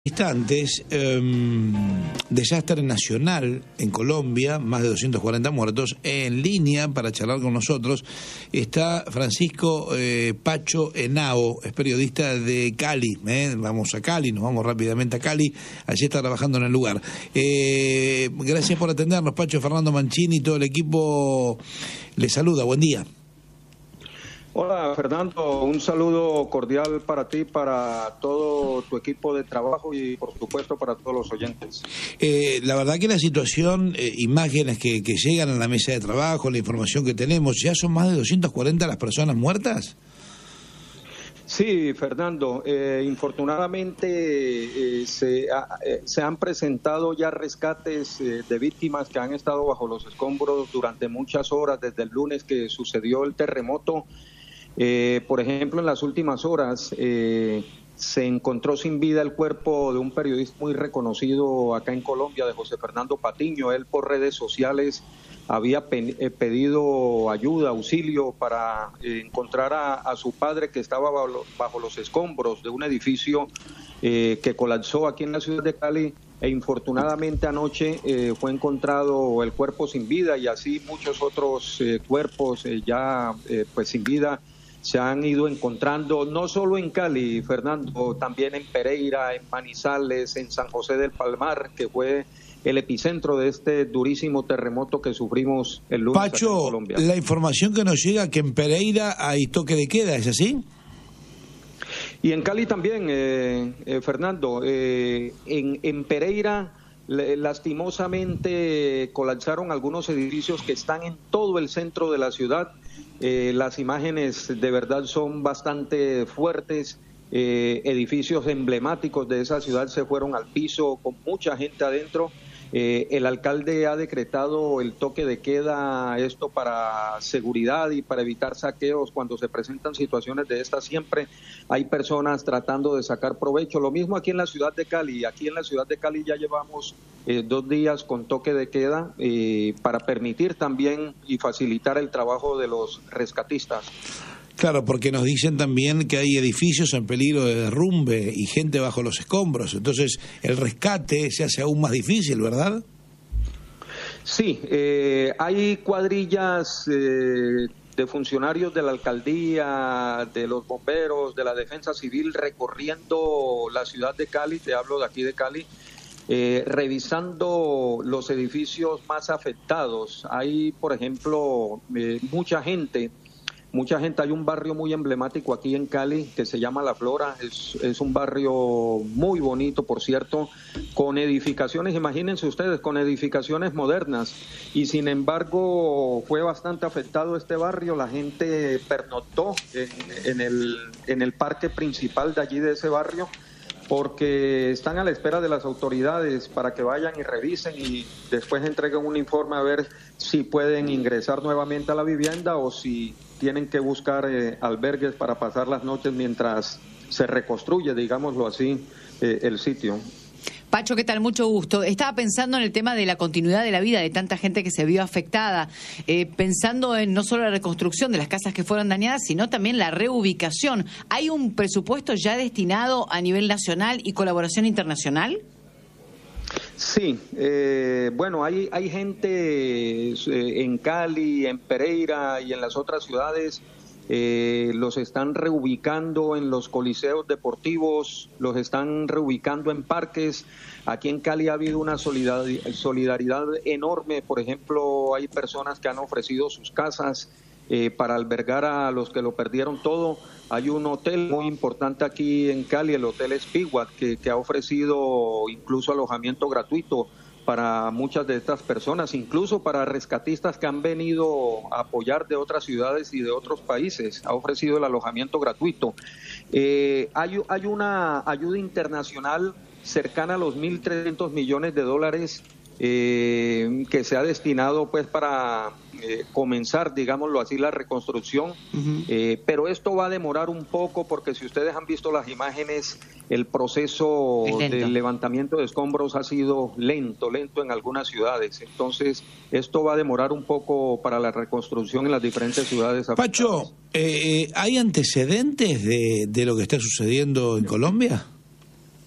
Instantes, desastre nacional en Colombia, más de 240 muertos. En línea para charlar con nosotros está Francisco Pacho Henao, es periodista de Cali. Vamos a Cali, nos vamos rápidamente a Cali, allí está trabajando en el lugar. Gracias por atendernos, Pacho. Fernando Mancini y todo el equipo le saluda, buen día. Hola Fernando, un saludo cordial para ti, para todo tu equipo de trabajo y por supuesto para todos los oyentes. La verdad que la situación, imágenes que llegan a la mesa de trabajo, la información que tenemos, ¿ya son más de 240 las personas muertas? Sí, Fernando, infortunadamente se han presentado ya rescates de víctimas que han estado bajo los escombros durante muchas horas desde el lunes que sucedió el terremoto. Por ejemplo, en las últimas horas se encontró sin vida el cuerpo de un periodista muy reconocido acá en Colombia, de José Fernando Patiño. Él por redes sociales había pedido ayuda, auxilio para encontrar a su padre, que estaba bajo los escombros de un edificio que colapsó aquí en la ciudad de Cali. E infortunadamente anoche fue encontrado el cuerpo sin vida, y así muchos otros cuerpos ya pues sin vida se han ido encontrando, no solo en Cali, Fernando, también en Pereira, en Manizales, en San José del Palmar, que fue el epicentro de este durísimo terremoto que sufrimos el lunes. Pacho, acá en Colombia. La información que nos llega que en Pereira hay toque de queda, ¿es así? Y en Cali también, Fernando, en Pereira lastimosamente colapsaron algunos edificios que están en todo el centro de la ciudad. Las imágenes de verdad son bastante fuertes. Edificios emblemáticos de esa ciudad se fueron al piso con mucha gente adentro. El alcalde ha decretado el toque de queda, esto para seguridad y para evitar saqueos. Cuando se presentan situaciones de estas, siempre hay personas tratando de sacar provecho. Lo mismo aquí en la ciudad de Cali. Aquí en la ciudad de Cali ya llevamos 2 días con toque de queda para permitir también y facilitar el trabajo de los rescatistas. Claro, porque nos dicen también que hay edificios en peligro de derrumbe y gente bajo los escombros. Entonces, el rescate se hace aún más difícil, ¿verdad? Sí, hay cuadrillas de funcionarios de la alcaldía, de los bomberos, de la defensa civil recorriendo la ciudad de Cali, te hablo de aquí de Cali, revisando los edificios más afectados. Hay, por ejemplo, mucha gente. Hay un barrio muy emblemático aquí en Cali que se llama La Flora. Es un barrio muy bonito, por cierto, con edificaciones, imagínense ustedes, con edificaciones modernas, y sin embargo fue bastante afectado este barrio. La gente pernoctó en el parque principal de allí de ese barrio, porque están a la espera de las autoridades para que vayan y revisen y después entreguen un informe a ver si pueden ingresar nuevamente a la vivienda o si tienen que buscar albergues para pasar las noches mientras se reconstruye, digámoslo así, el sitio. Pacho, ¿qué tal? Mucho gusto. Estaba pensando en el tema de la continuidad de la vida de tanta gente que se vio afectada, pensando en no solo la reconstrucción de las casas que fueron dañadas, sino también la reubicación. ¿Hay un presupuesto ya destinado a nivel nacional y colaboración internacional? Sí, bueno, hay gente en Cali, en Pereira y en las otras ciudades. Los están reubicando en los coliseos deportivos, los están reubicando en parques. Aquí en Cali ha habido una solidaridad enorme. Por ejemplo, hay personas que han ofrecido sus casas para albergar a los que lo perdieron todo. Hay un hotel muy importante aquí en Cali, el Hotel Spiguat, que ha ofrecido incluso alojamiento gratuito para muchas de estas personas, incluso para rescatistas que han venido a apoyar de otras ciudades y de otros países. Ha ofrecido el alojamiento gratuito. Hay una ayuda internacional cercana a los $1.300 millones que se ha destinado pues para comenzar, digámoslo así, la reconstrucción. Pero esto va a demorar un poco, porque si ustedes han visto las imágenes, el proceso del levantamiento de escombros ha sido lento en algunas ciudades. Entonces, esto va a demorar un poco para la reconstrucción en las diferentes ciudades afectadas. Pacho, ¿hay antecedentes de lo que está sucediendo en Colombia?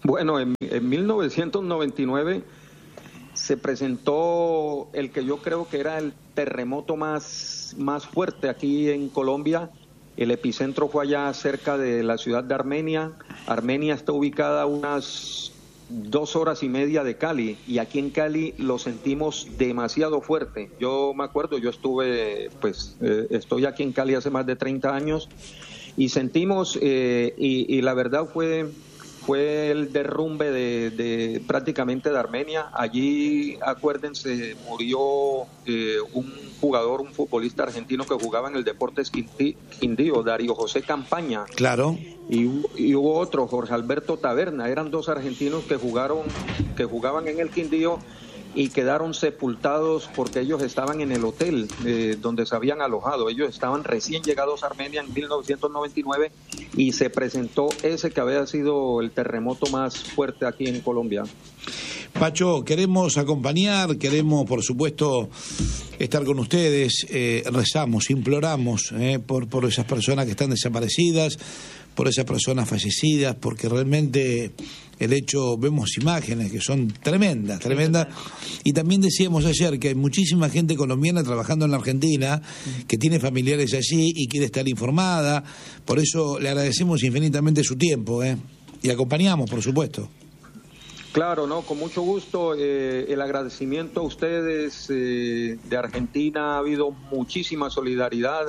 Bueno, en 1999 se presentó el que yo creo que era el terremoto más fuerte aquí en Colombia. El epicentro fue allá cerca de la ciudad de Armenia. Armenia está ubicada a unas 2 horas y media de Cali, y aquí en Cali lo sentimos demasiado fuerte. Yo me acuerdo, yo estuve, estoy aquí en Cali hace más de 30 años y sentimos, y la verdad fue el derrumbe de prácticamente de Armenia. Allí, acuérdense, murió un jugador, un futbolista argentino que jugaba en el Deportes Quindío, Darío José Campaña. Claro. Y hubo otro, Jorge Alberto Taberna. Eran 2 argentinos que jugaban en el Quindío y quedaron sepultados porque ellos estaban en el hotel donde se habían alojado. Ellos estaban recién llegados a Armenia en 1999 y se presentó ese que había sido el terremoto más fuerte aquí en Colombia. Pacho, queremos acompañar, queremos por supuesto estar con ustedes, rezamos, imploramos por esas personas que están desaparecidas, por esas personas fallecidas, porque realmente el hecho, vemos imágenes que son tremendas, y también decíamos ayer que hay muchísima gente colombiana trabajando en la Argentina, que tiene familiares allí y quiere estar informada, por eso le agradecemos infinitamente su tiempo, y acompañamos, por supuesto. Claro, no, con mucho gusto. El agradecimiento a ustedes de Argentina. Ha habido muchísima solidaridad,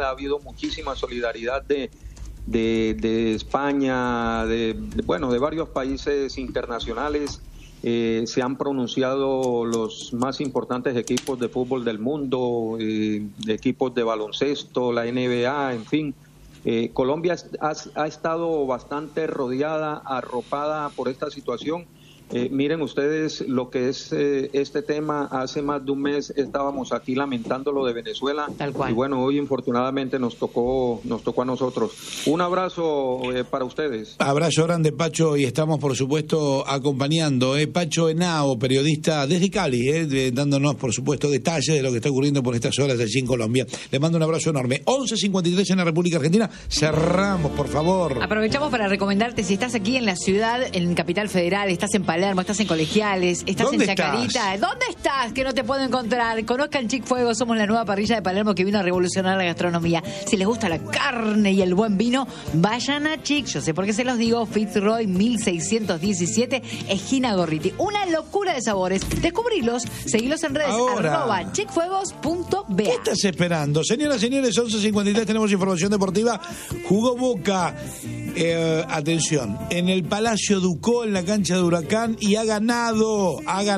de España, de varios países internacionales. Se han pronunciado los más importantes equipos de fútbol del mundo, equipos de baloncesto, la NBA, en fin. Colombia ha estado bastante rodeada, arropada por esta situación. Miren ustedes lo que es este tema. Hace más de un mes estábamos aquí lamentando lo de Venezuela. Tal cual. Y bueno, hoy infortunadamente nos tocó a nosotros. Un abrazo para ustedes. Abrazo grande, Pacho, y estamos por supuesto acompañando. Pacho Henao, periodista desde Cali, dándonos por supuesto detalles de lo que está ocurriendo por estas horas allí en Colombia. Le mando un abrazo enorme. 11:53 en la República Argentina. Cerramos, por favor. Aprovechamos para recomendarte, si estás aquí en la ciudad, en Capital Federal, estás en Palermo, estás en Colegiales, estás en Chacarita. ¿Dónde estás? Que no te puedo encontrar. Conozcan Chick Fuego, somos la nueva parrilla de Palermo que vino a revolucionar la gastronomía. Si les gusta la carne y el buen vino, vayan a Chick. Yo sé por qué se los digo. Fitzroy 1617, esquina Gorriti. Una locura de sabores. Descubrilos, seguilos en redes, @chickfuegos.ba. ¿Qué estás esperando? Señoras y señores, 11:53, tenemos información deportiva. Jugó Boca, atención, en el Palacio Ducó, en la cancha de Huracán, y ha ganado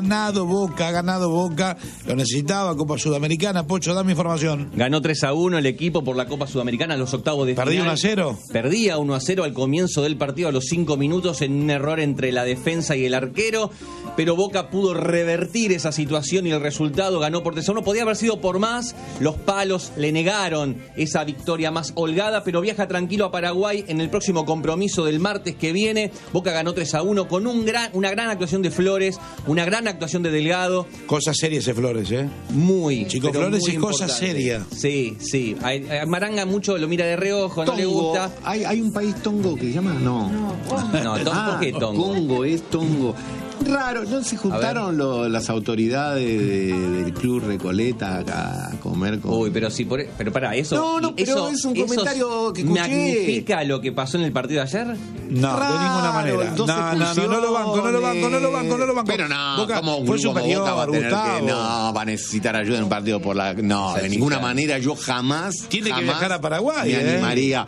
Boca, lo necesitaba, Copa Sudamericana. Pocho, dame información. Ganó 3-1 el equipo por la Copa Sudamericana, los octavos de final. ¿Perdía 1-0? Perdía 1-0 al comienzo del partido, a los 5 minutos, en un error entre la defensa y el arquero, pero Boca pudo revertir esa situación y el resultado, ganó por 3-1. Podía haber sido por más, los palos le negaron esa victoria más holgada, pero viaja tranquilo a Paraguay en el próximo compromiso del martes que viene. Boca ganó 3-1 con una gran actuación de Flores, una gran actuación de Delgado. Cosa seria ese Flores, Muy. Chico, Flores es cosa seria. Sí. Maranga mucho lo mira de reojo, Tongo. No le gusta. ¿Hay un país tongo que se llama? No, ¿Por qué Tongo? Congo es Tongo. Raro, ¿no se juntaron las autoridades del Club Recoleta a comer con... Uy, pero sí, pero para eso... No, pero es un comentario que escuché. ¿Magnifica lo que pasó en el partido de ayer? No, Raro, de ninguna manera. No lo banco. Pero no, Boca como fue un grupo superior, Boca va a tener Gustavo. no, va a necesitar ayuda en un partido por la... No, de ninguna manera yo jamás... Tiene que viajar a Paraguay, me animaría...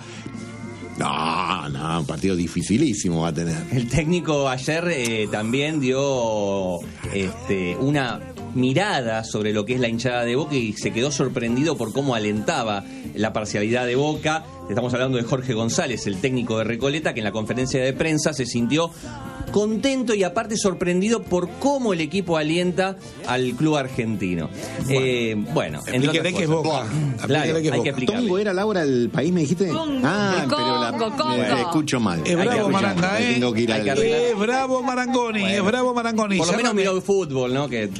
No, un partido dificilísimo va a tener. El técnico ayer también dio una mirada sobre lo que es la hinchada de Boca y se quedó sorprendido por cómo alentaba la parcialidad de Boca. Estamos hablando de Jorge González, el técnico de Recoleta, que en la conferencia de prensa se sintió contento y aparte sorprendido por cómo el equipo alienta al club argentino. Explíquele que es Boca. Claro, hay que explicar. ¿Tongo era, Laura, el país, me dijiste? Congo, Congo. Escucho mal. Es bravo Maranga, Tengo que ir Es bravo Marangoni, Por lo menos miró fútbol, ¿no? Que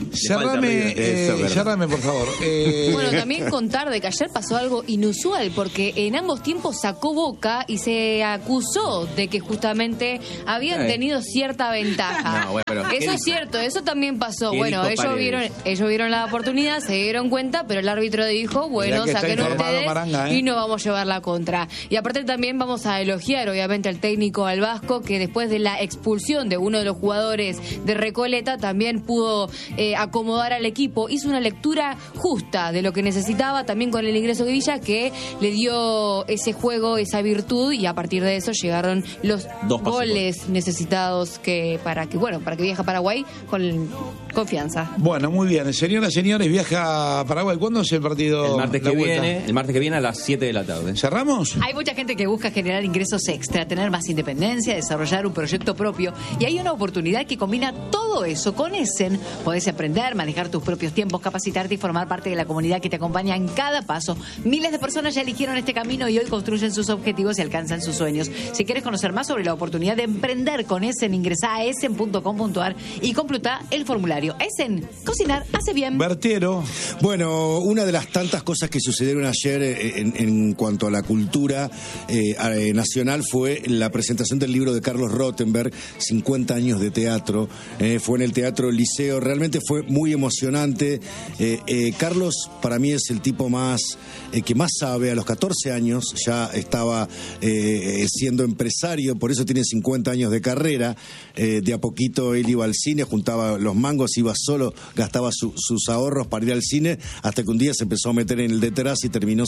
cerrame, por favor. Bueno, también contar de que ayer pasó algo inusual, porque en ambos tiempos tiempo sacó Boca y se acusó de que justamente habían tenido cierta ventaja. No, bueno, pero eso es cierto, eso también pasó. Bueno, ellos vieron la oportunidad, se dieron cuenta, pero el árbitro dijo, bueno, saquen ustedes y no vamos a llevar la contra. Y aparte también vamos a elogiar obviamente al técnico al Vasco, que después de la expulsión de uno de los jugadores de Recoleta también pudo acomodar al equipo, hizo una lectura justa de lo que necesitaba, también con el ingreso de Villa, que le dio ese juego, esa virtud, y a partir de eso llegaron los goles necesitados para que viaje a Paraguay con confianza. Bueno, muy bien. Señoras, señores, viaja a Paraguay. ¿Cuándo es el partido? El martes que viene a las 7 de la tarde. ¿Cerramos? Hay mucha gente que busca generar ingresos extra, tener más independencia, desarrollar un proyecto propio, y hay una oportunidad que combina todo eso. Con Essen podés aprender, manejar tus propios tiempos, capacitarte y formar parte de la comunidad que te acompaña en cada paso. Miles de personas ya eligieron este camino y hoy construyen sus objetivos y alcanzan sus sueños. Si quieres conocer más sobre la oportunidad de emprender con Essen, ingresá a essen.com.ar y completa el formulario. Essen, cocinar hace bien. Bertiero. Bueno, una de las tantas cosas que sucedieron ayer en cuanto a la cultura nacional fue la presentación del libro de Carlos Rottenberg, 50 años de teatro. Fue en el Teatro Liceo, realmente fue muy emocionante. Carlos para mí es el tipo que más sabe. A los 14 años ya estaba siendo empresario, por eso tiene 50 años de carrera. De a poquito él iba al cine, juntaba los mangos, iba solo, gastaba sus ahorros para ir al cine, hasta que un día se empezó a meter en el de teatro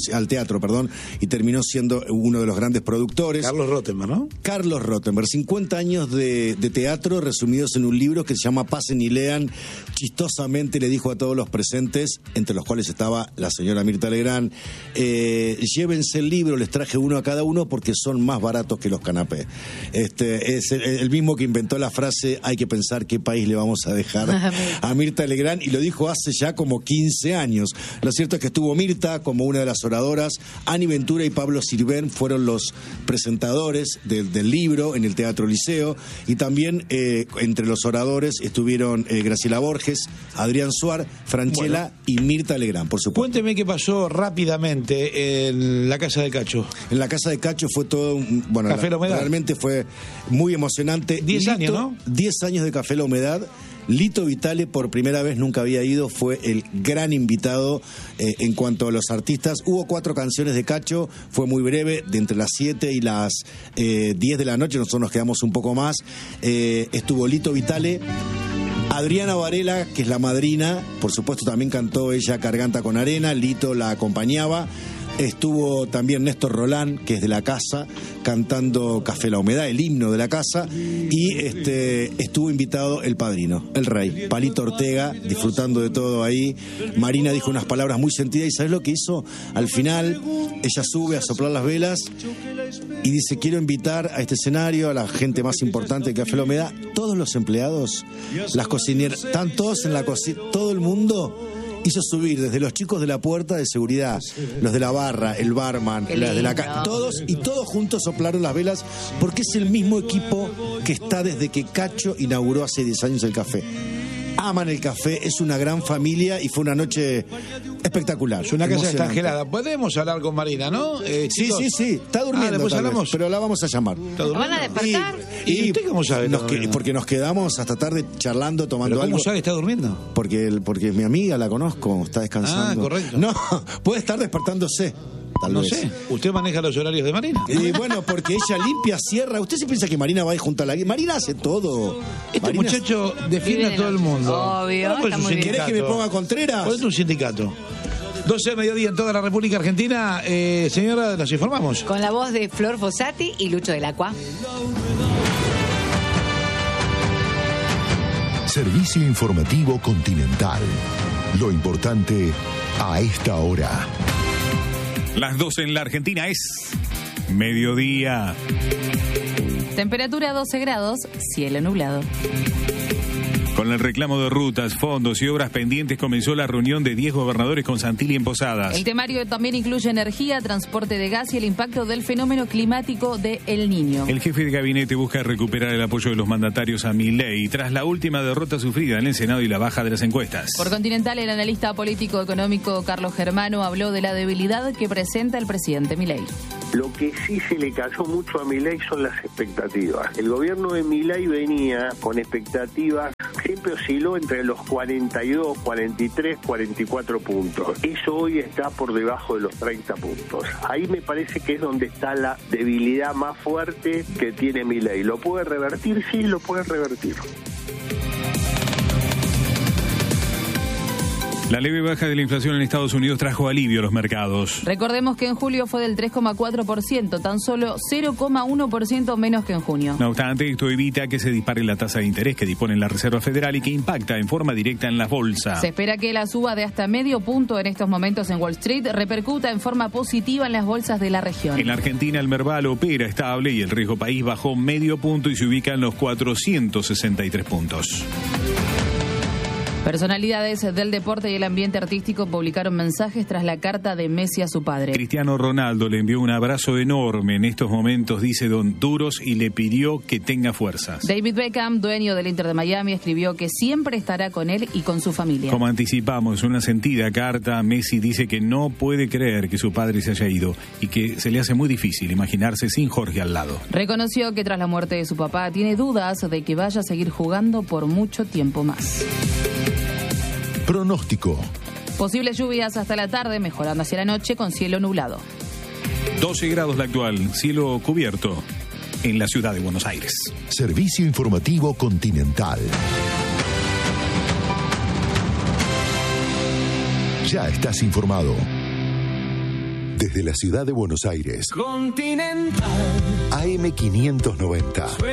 y terminó siendo uno de los grandes productores. Carlos Rottenberg, ¿no? Carlos Rottenberg, 50 años de teatro resumidos en un libro que se llama Pasen y Lean. Chistosamente le dijo a todos los presentes, entre los cuales estaba la señora Mirta Legrand, llévense el libro, les traje uno a cada uno porque son más baratos que los canapés. Es el mismo que inventó la frase, hay que pensar qué país le vamos a dejar a Mirta Legrand, y lo dijo hace ya como 15 años. Lo cierto es que estuvo Mirta como una de las oradoras, Ani Ventura y Pablo Sirven fueron los presentadores del libro en el Teatro Liceo, y también entre los oradores estuvieron Graciela Borges, Adrián Suar, Franchella y Mirta Legrand, por supuesto. Cuénteme qué pasó rápidamente en la Casa de Cacho. En la Casa de Cacho fue todo Café La Humedad. Realmente fue muy emocionante. 10 años, ¿no? 10 años de Café La Humedad. Lito Vitale por primera vez, nunca había ido, fue el gran invitado en cuanto a los artistas. Hubo 4 canciones de Cacho, fue muy breve, de entre las 7 y las 10 de la noche, nosotros nos quedamos un poco más. Estuvo Lito Vitale, Adriana Varela, que es la madrina, por supuesto también cantó ella Garganta con Arena, Lito la acompañaba. Estuvo también Néstor Rolán, que es de la casa, cantando Café La Humedad, el himno de la casa, y estuvo invitado el padrino, el rey, Palito Ortega, disfrutando de todo ahí. Marina dijo unas palabras muy sentidas, y ¿sabes lo que hizo? Al final, ella sube a soplar las velas y dice, quiero invitar a este escenario a la gente más importante de Café La Humedad, todos los empleados, las cocineras, están todos en la cocina, todo el mundo hizo subir, desde los chicos de la puerta de seguridad, los de la barra, el barman, las de la todos juntos soplaron las velas, porque es el mismo equipo que está desde que Cacho inauguró hace 10 años el café. Aman el café, es una gran familia y fue una noche espectacular. Es una casa estangelada. Podemos hablar con Marina, ¿no? Sí, está durmiendo. Después hablamos. Pero la vamos a llamar. ¿La van a despertar? ¿Y usted cómo sabe? Porque nos quedamos hasta tarde charlando, tomando ¿Pero algo. ¿Cómo sabe que está durmiendo? Porque es mi amiga, la conozco, está descansando. Correcto. No, puede estar despertándose. No sé, ¿usted maneja los horarios de Marina? Y bueno, porque ella limpia, cierra. ¿Usted se piensa que Marina va a ir junto a la... Marina hace todo. Este muchacho defiende a todo el mundo. Obvio, está muy bien. ¿Querés que me ponga Contreras? Ponete un sindicato. 12 de mediodía en toda la República Argentina. Señora, nos informamos. Con la voz de Flor Fossati y Lucho del Acua. Servicio informativo Continental. Lo importante a esta hora. Las 12 en la Argentina es mediodía. Temperatura 12 grados, cielo nublado. Con Con el reclamo de rutas, fondos y obras pendientes comenzó la reunión de 10 gobernadores con Santilli en Posadas. El temario también incluye energía, transporte de gas y el impacto del fenómeno climático de El Niño. El jefe de gabinete busca recuperar el apoyo de los mandatarios a Milei tras la última derrota sufrida en el Senado y la baja de las encuestas. Por Continental, el analista político-económico Carlos Germano habló de la debilidad que presenta el presidente Milei. Lo que sí se le cayó mucho a Milei son las expectativas. El gobierno de Milei venía con expectativas, siempre osciló entre los 42, 43, 44 puntos. Eso hoy está por debajo de los 30 puntos. Ahí me parece que es donde está la debilidad más fuerte que tiene Milei. ¿Lo puede revertir? Sí, lo puede revertir. La leve baja de la inflación en Estados Unidos trajo alivio a los mercados. Recordemos que en julio fue del 3,4%, tan solo 0,1% menos que en junio. No obstante, esto evita que se dispare la tasa de interés que dispone la Reserva Federal y que impacta en forma directa en las bolsas. Se espera que la suba de hasta medio punto en estos momentos en Wall Street repercuta en forma positiva en las bolsas de la región. En la Argentina, el Merval opera estable y el riesgo país bajó medio punto y se ubica en los 463 puntos. Personalidades del deporte y el ambiente artístico publicaron mensajes tras la carta de Messi a su padre. Cristiano Ronaldo le envió un abrazo enorme en estos momentos, dice Don Duros, y le pidió que tenga fuerzas. David Beckham, dueño del Inter de Miami, escribió que siempre estará con él y con su familia. Como anticipamos, una sentida carta, Messi dice que no puede creer que su padre se haya ido y que se le hace muy difícil imaginarse sin Jorge al lado. Reconoció que tras la muerte de su papá tiene dudas de que vaya a seguir jugando por mucho tiempo más. Pronóstico. Posibles lluvias hasta la tarde, mejorando hacia la noche con cielo nublado. 12 grados la actual, cielo cubierto en la ciudad de Buenos Aires. Servicio informativo Continental. Ya estás informado. Desde la ciudad de Buenos Aires. Continental. AM590.